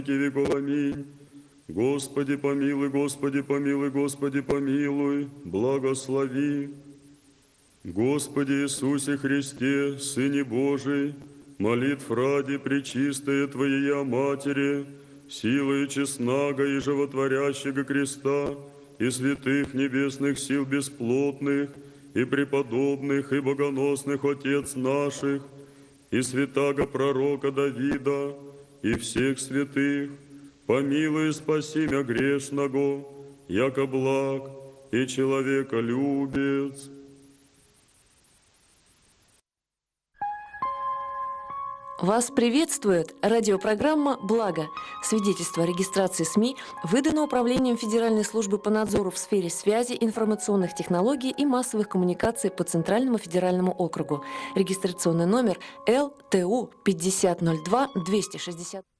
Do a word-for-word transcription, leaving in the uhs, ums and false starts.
веки веков. Аминь. Господи помилуй, Господи помилуй, Господи помилуй, благослови. Господи Иисусе Христе, Сыне Божий, молитв ради пречистая Твоя Матери, силою честного и животворящего креста, и святых небесных сил бесплотных, и преподобных, и богоносных Отец наших, и святаго пророка Давида, и всех святых, помилуй и спаси мя грешного, яко благ и человеколюбец. Вас приветствует радиопрограмма «Благо». Свидетельство о регистрации СМИ выдано Управлением Федеральной службы по надзору в сфере связи, информационных технологий и массовых коммуникаций по Центральному федеральному округу. Регистрационный номер Л Т У пятьдесят ноль два двести шестьдесят.